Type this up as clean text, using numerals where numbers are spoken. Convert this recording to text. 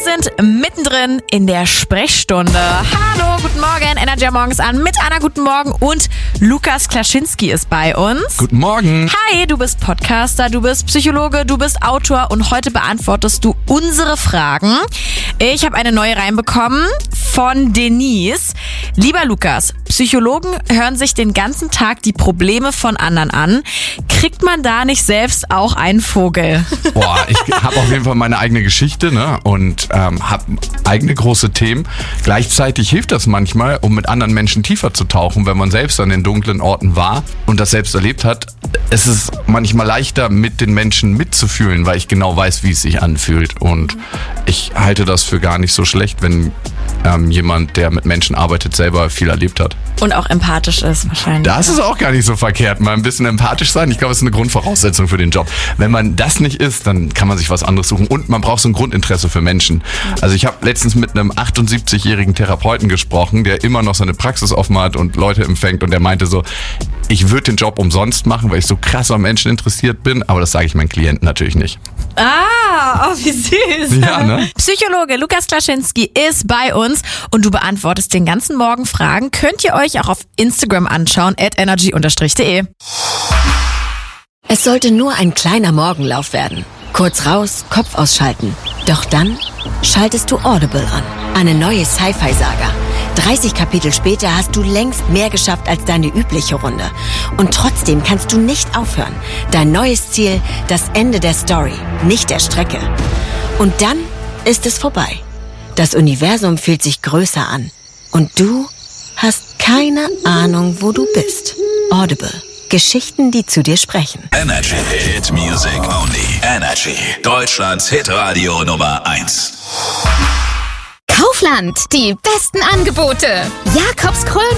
sind mittendrin in der Sprechstunde. Hallo, guten Morgen, Energy Morgens an mit Anna, guten Morgen und Lukas Klaschinski ist bei uns. Guten Morgen. Hi, du bist Podcaster, du bist Psychologe, du bist Autor und heute beantwortest du unsere Fragen. Ich habe eine neue reinbekommen von Denise. Lieber Lukas, Psychologen hören sich den ganzen Tag die Probleme von anderen an. Kriegt man da nicht selbst auch einen Vogel? Boah, ich habe auf jeden Fall meine eigene Geschichte, ne? Und habe eigene große Themen. Gleichzeitig hilft das manchmal, um mit anderen Menschen tiefer zu tauchen, wenn man selbst an den dunklen Orten war und das selbst erlebt hat. Es ist manchmal leichter, mit den Menschen mitzufühlen, weil ich genau weiß, wie es sich anfühlt. Und ich halte das für gar nicht so schlecht, wenn jemand, der mit Menschen arbeitet, selber viel erlebt hat. Und auch empathisch ist wahrscheinlich. Das ist auch gar nicht so verkehrt, mal ein bisschen empathisch sein. Ich glaube, es ist eine Grundvoraussetzung für den Job. Wenn man das nicht ist, dann kann man sich was anderes suchen. Und man braucht so ein Grundinteresse für Menschen. Also ich habe letztens mit einem 78-jährigen Therapeuten gesprochen, der immer noch seine Praxis offen hat und Leute empfängt. Und der meinte so, ich würde den Job umsonst machen, weil ich so krass an Menschen interessiert bin. Aber das sage ich meinen Klienten natürlich nicht. Ah, oh, wie süß. Ja, ne? Psychologe Lukas Klaschinski ist bei uns und du beantwortest den ganzen Morgen Fragen. Könnt ihr euch auch auf Instagram anschauen, @energy_de. Es sollte nur ein kleiner Morgenlauf werden. Kurz raus, Kopf ausschalten. Doch dann schaltest du Audible an. Eine neue Sci-Fi-Saga. 30 Kapitel später hast du längst mehr geschafft als deine übliche Runde. Und trotzdem kannst du nicht aufhören. Dein neues Ziel, das Ende der Story, nicht der Strecke. Und dann ist es vorbei. Das Universum fühlt sich größer an. Und du hast keine Ahnung, wo du bist. Audible. Geschichten, die zu dir sprechen. Energy Hit Music Only. Energy. Deutschlands Hitradio Nummer 1. Kaufland. Die besten Angebote. Jakobskrone.